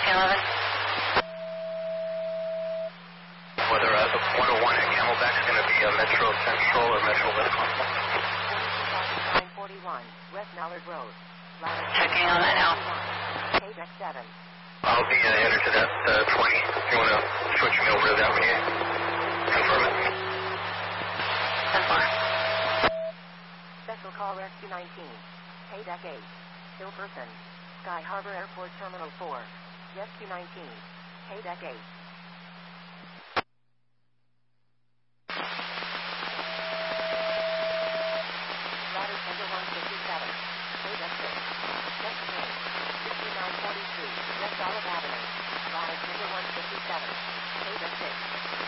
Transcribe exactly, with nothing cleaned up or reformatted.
eleven. Whether uh, the one oh one at Camelback is going to be a Metro Central or Metro West Control. nine forty-one, West Mallard Road. Checking on that now. K D E C seven. I'll be uh, entered to that uh, twenty. If you want to switch me over to that when you confirm it. ten four. Special call Rescue nineteen. K D E C eight. Hill Person. Sky Harbor Airport Terminal four. Rescue nineteen. K D E C eight.